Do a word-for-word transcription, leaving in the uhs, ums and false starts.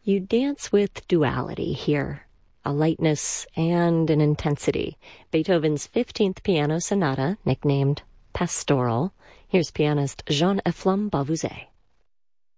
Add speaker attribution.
Speaker 1: You dance with duality here, a lightness and an intensity. Beethoven's fifteenth Piano Sonata, nicknamed Pastoral. Here's pianist Jean-Eflem Bavouzet.